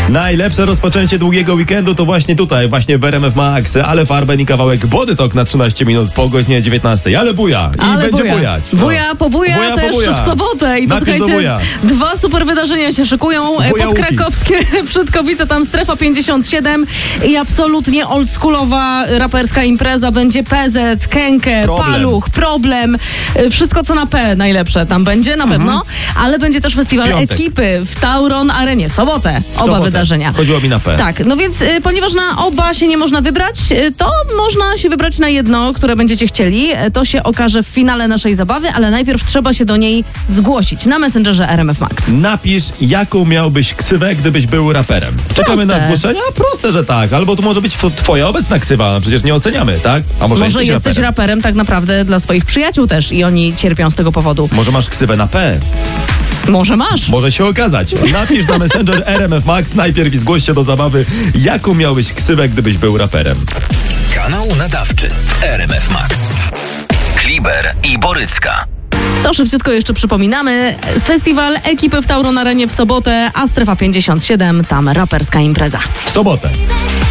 Najlepsze rozpoczęcie długiego weekendu to właśnie tutaj, właśnie w RMF Max, ale Farben i kawałek Body Talk na 13 minut po godzinie 19. Ale buja! I będzie bujać. Buja też pobuja. w sobotę. I to Najpierw słuchajcie, dwa super wydarzenia się szykują. Podkrakowskie Przedkowice, tam Strefa 57 i absolutnie oldschoolowa raperska impreza. Będzie PZ, Kenke, Paluch, Problem. Wszystko co na P najlepsze tam będzie na pewno. Ale będzie też festiwal ekipy w Tauron Arenie w sobotę. Oba wydarzenia. Chodziło mi na P. Tak, no więc ponieważ na oba się nie można wybrać, to można się wybrać na jedno, które będziecie chcieli. To się okaże w finale naszej zabawy, ale najpierw trzeba się do niej zgłosić na Messengerze RMF Max. Napisz, jaką miałbyś ksywę, gdybyś był raperem. Czekamy na zgłoszenia? Proste, że tak. Albo to może być twoja obecna ksywa. Przecież nie oceniamy, tak? A może jesteś raperem tak naprawdę dla swoich przyjaciół też i oni cierpią z tego powodu. Może masz ksywę na P. Może masz. Może się okazać. Napisz na Messenger RMF Max najpierw i zgłoś się do zabawy, jaką miałbyś ksywę, gdybyś był raperem. Kanał nadawczy RMF Max. Kliber i Borycka. To szybciutko jeszcze przypominamy. Festiwal ekipy w Tauron Arenie w sobotę, a Strefa 57, tam raperska impreza. W sobotę.